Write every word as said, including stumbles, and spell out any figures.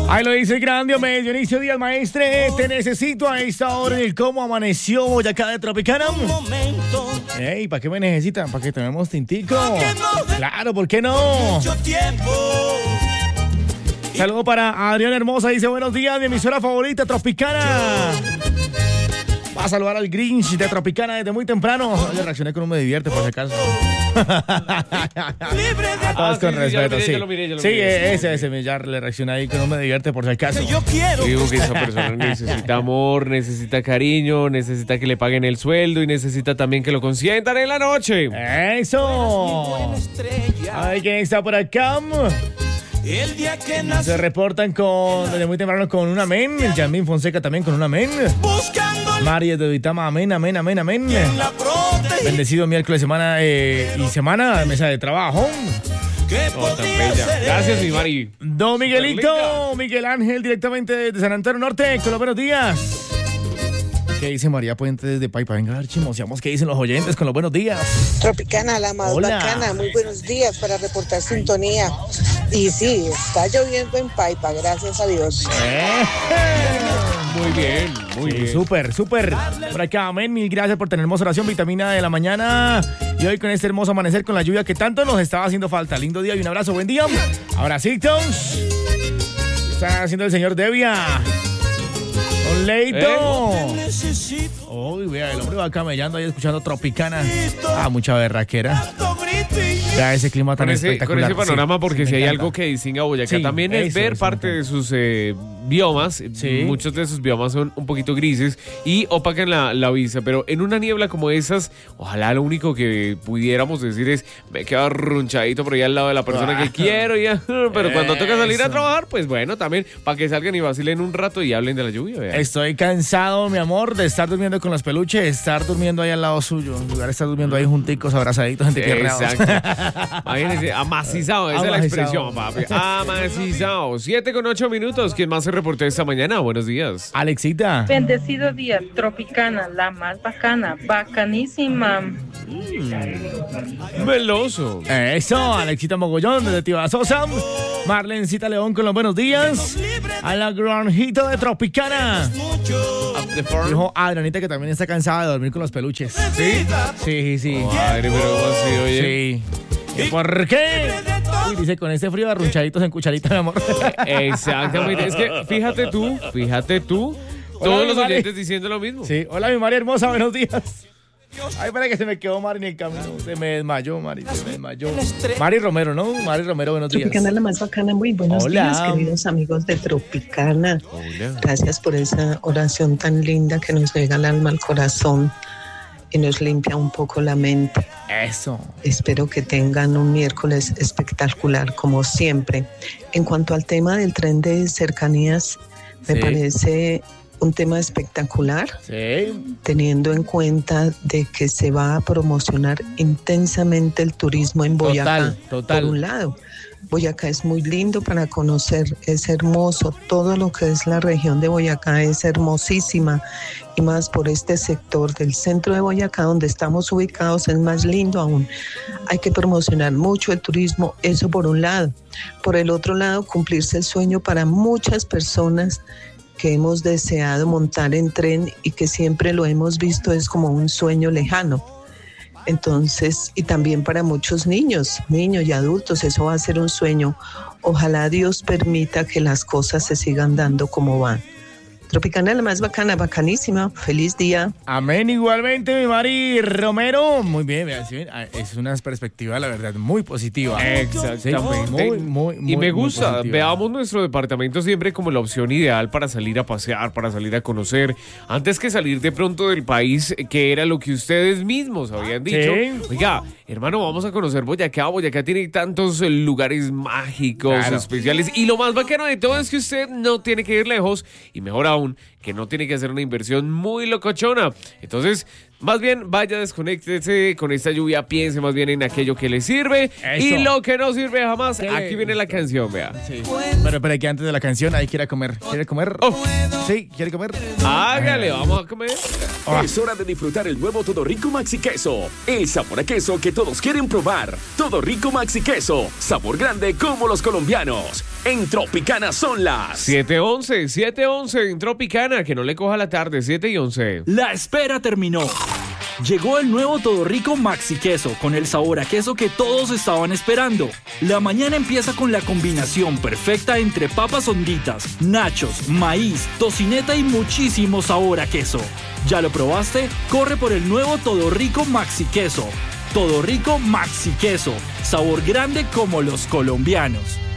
Ahí lo dice el gran Diomedes Dionisio Díaz, maestre. Te necesito a esta hora en el cómo amaneció Boyacá de Tropicana. Ey, ¿para qué me necesitan? ¿Para que tomemos tintico? Claro, ¿por qué no? Saludo para Adrián Hermosa, dice buenos días, mi emisora favorita, Tropicana. Va a saludar al Grinch de Tropicana desde muy temprano. Yo reaccioné con un me divierte, por si acaso. A todos ah, con sí, respeto, sí. Yo lo miré, yo lo sí, miré, ese, ese, ya le reaccioné ahí con un me divierte, por si acaso. Yo quiero. Digo que esa persona necesita amor, necesita cariño, necesita que le paguen el sueldo y necesita también que lo consientan en la noche. ¡Eso! Ay, ¿quién está por acá? El día que nace. Se reportan con desde muy temprano con un amén. El Yamín Fonseca también con un amén. María de Vitama, amén, amén, amén, amén. Bendecido miércoles, semana eh, y semana, mesa de trabajo. Oh, tan bella. Gracias, mi Mari. Don Miguelito, Miguel Ángel, directamente de San Antonio Norte. Con los buenos días. ¿Qué dice María Puente desde Paipa? Venga, a ver, chismoseamos. ¿Qué dicen los oyentes con los buenos días? Tropicana, la más Hola. bacana. Muy buenos días para reportar sintonía. Y sí, está lloviendo en Paipa, gracias a Dios. Eh. Muy bien, muy sí, bien. Súper, súper. Por acá, amén. Mil gracias por tener hermosa oración, vitamina de la mañana. Y hoy con este hermoso amanecer con la lluvia que tanto nos estaba haciendo falta. Lindo día y un abrazo. Buen día. Abracitos. Está haciendo el señor Devia. Don Leito. Uy, eh. vea, el hombre va camellando ahí escuchando Tropicana. Ah, mucha berraquera. Ya ese clima tan con ese, espectacular. Con ese panorama, sí, porque sí, si hay encanta. algo que distingue a Boyacá sí, también es ver eso, parte de sus eh, biomas. Sí. Muchos de sus biomas son un poquito grises y opacan la, la vista. Pero en una niebla como esas, ojalá lo único que pudiéramos decir es me quedo arrunchadito por ahí al lado de la persona ah. que quiero. Ya. Pero cuando toca salir a trabajar, pues bueno, también para que salgan y vacilen un rato y hablen de la lluvia. Vean. Estoy cansado, mi amor, de estar durmiendo con los peluches, estar durmiendo ahí al lado suyo. En lugar de estar durmiendo ahí junticos, abrazaditos, gente tiernados. Exacto. Imagínense, amacizado, esa amacizado. Es la expresión, papi. Amacizado. Siete con ocho minutos. ¿Quién más se reportó esta mañana? Buenos días. Alexita. Bendecido día, Tropicana, la más bacana, bacanísima. Mm. Meloso. Eso, Alexita Mogollón desde Tío Sosa. Marlencita León con los buenos días. A la granjita de Tropicana. Dijo Adrianita que también está cansada de dormir con los peluches. ¿Sí? Sí, sí. Oh, madre, pero ¿cómo así, oye? Sí. ¿Y por qué? Uy, dice, con este frío arrunchaditos en cucharita, mi amor. Exactamente. Es que fíjate tú, fíjate tú, hola, todos los oyentes Mari. Diciendo lo mismo. Sí. Hola, mi María hermosa, buenos días. Ay, para que se me quedó Mari en el camino. Se me desmayó, Mari, se me desmayó. Mari Romero, ¿no? Mari Romero, buenos días. Tropicana, la más bacana, muy buenos Hola. días, queridos amigos de Tropicana. Hola. Gracias por esa oración tan linda que nos llega al alma, al corazón y nos limpia un poco la mente. Eso. Espero que tengan un miércoles espectacular, como siempre. En cuanto al tema del tren de cercanías, me sí. parece un tema espectacular, sí. teniendo en cuenta de que se va a promocionar intensamente el turismo en Boyacá. Total, total. Por un lado, Boyacá es muy lindo para conocer, es hermoso, todo lo que es la región de Boyacá es hermosísima, y más por este sector del centro de Boyacá donde estamos ubicados es más lindo aún. Hay que promocionar mucho el turismo, eso por un lado. Por el otro lado, cumplirse el sueño para muchas personas que hemos deseado montar en tren y que siempre lo hemos visto es como un sueño lejano. Entonces, y también para muchos niños, niños y adultos, eso va a ser un sueño. Ojalá Dios permita que las cosas se sigan dando como van. Tropicana, la más bacana, bacanísima. Feliz día. Amén, igualmente, mi Mari Romero. Muy bien, es una perspectiva, la verdad, muy positiva. Exactamente. Sí, muy, muy, muy, y me gusta, muy veamos nuestro departamento siempre como la opción ideal para salir a pasear, para salir a conocer, antes que salir de pronto del país, que era lo que ustedes mismos habían dicho. Sí. Oiga, hermano, vamos a conocer Boyacá. Boyacá tiene tantos lugares mágicos, claro, especiales, y lo más bacano de todo es que usted no tiene que ir lejos, y mejor aún, que no tiene que hacer una inversión muy locochona. Entonces, Más bien, vaya, desconéctese con esta lluvia, piense más bien en aquello que le sirve. Eso. Y lo que no sirve jamás. ¿Qué Aquí le viene la gusta? canción, vea. Sí. Pero, pero que antes de la canción hay que ir a comer. ¿Quiere comer? Oh. Sí, ¿quiere comer? Hágale, vamos a comer. Ah. Es hora de disfrutar el nuevo Todo Rico Maxi Queso. El sabor a queso que todos quieren probar. Todo Rico Maxi Queso. Sabor grande como los colombianos. En Tropicana son las siete once, siete once en Tropicana, que no le coja la tarde, siete y once. La espera terminó. Llegó el nuevo Todo Rico Maxi Queso con el sabor a queso que todos estaban esperando. La mañana empieza con la combinación perfecta entre papas honditas, nachos, maíz, tocineta y muchísimo sabor a queso. ¿Ya lo probaste? Corre por el nuevo Todo Rico Maxi Queso. Todo Rico Maxi Queso. Sabor grande como los colombianos.